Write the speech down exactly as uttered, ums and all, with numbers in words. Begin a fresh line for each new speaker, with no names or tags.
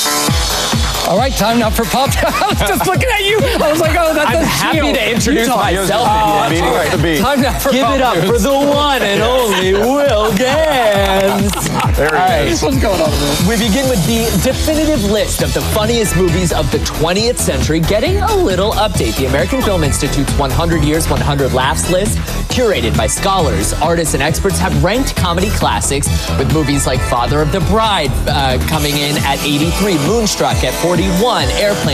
All right, time now for Pop. I was just looking at you. I was like, oh, that's
I'm happy
Gio.
to introduce myself.
Uh,
Meeting
all right.
with the Bee.
Time now for
Give
Pop
it up
News.
for the one and only Will Gans.
There he
All right.
is.
What's going on, man?
We begin with the definitive list of the funniest movies of the twentieth century, getting a little update. The American Film Institute's one hundred Years, one hundred Laughs list, curated by scholars, artists, and experts, have ranked comedy classics with movies like Father of the Bride uh, coming in at eighty-three, Moonstruck at forty-one, Airplane